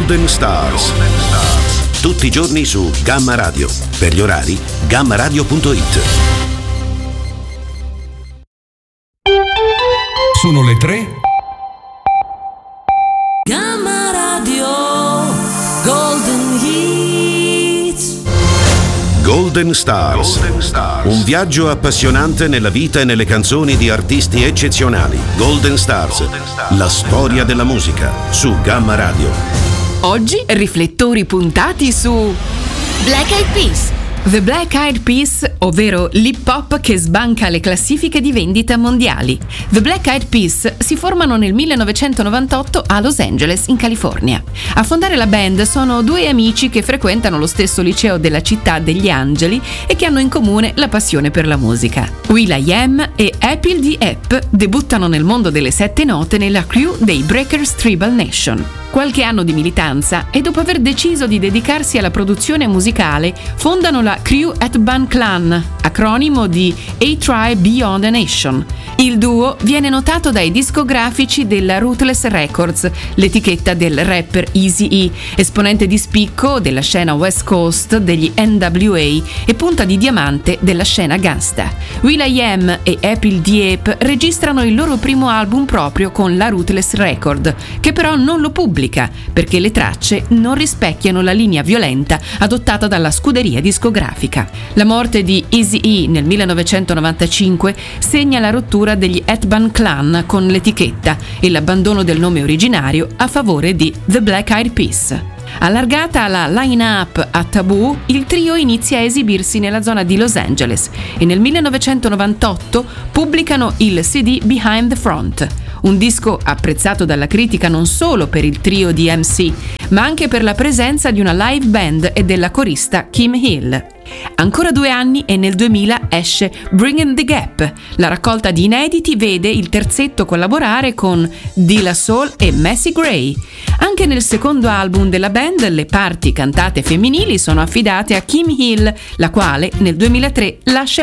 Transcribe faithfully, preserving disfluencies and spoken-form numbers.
Golden Stars. Tutti i giorni su Gamma Radio. Per gli orari, gamma radio punto it. Sono le tre. Gamma Radio Golden Hits. Golden Stars. Golden Stars. Un viaggio appassionante nella vita e nelle canzoni di artisti eccezionali. Golden Stars. Golden Stars. La storia della musica su Gamma Radio. Oggi riflettori puntati su Black Eyed Peas. The Black Eyed Peas, ovvero l'hip hop che sbanca le classifiche di vendita mondiali. The Black Eyed Peas si formano nel millenovecentonovantotto a Los Angeles, in California. A fondare la band sono due amici che frequentano lo stesso liceo della città degli Angeli e che hanno in comune la passione per la musica. will.i.am e Apple D. App debuttano nel mondo delle sette note nella crew dei Breakers Tribal Nation. Qualche anno di militanza e dopo aver deciso di dedicarsi alla produzione musicale, fondano la Crew at Ban Clan, acronimo di A Tribe Beyond a Nation. Il duo viene notato dai discografici della Ruthless Records, l'etichetta del rapper Eazy-E, esponente di spicco della scena West Coast degli N W A e punta di diamante della scena gangsta. will.i.am e Apple D. App registrano il loro primo album proprio con la Ruthless Record, che però non lo pubblica perché le tracce non rispecchiano la linea violenta adottata dalla scuderia discografica. La morte di Eazy-E nel millenovecentonovantacinque segna la rottura degli At-Ban Clan con l'etichetta e l'abbandono del nome originario a favore di The Black Eyed Peas. Allargata la line-up a Taboo, il trio inizia a esibirsi nella zona di Los Angeles e nel millenovecentonovantotto pubblicano il C D Behind the Front, un disco apprezzato dalla critica non solo per il trio di M C, ma anche per la presenza di una live band e della corista Kim Hill. Ancora due anni e nel duemila esce Bringing the Gap. La raccolta di inediti vede il terzetto collaborare con De La Soul e Macy Gray. Anche nel secondo album della band le parti cantate femminili sono affidate a Kim Hill, la quale nel duemilatré lascia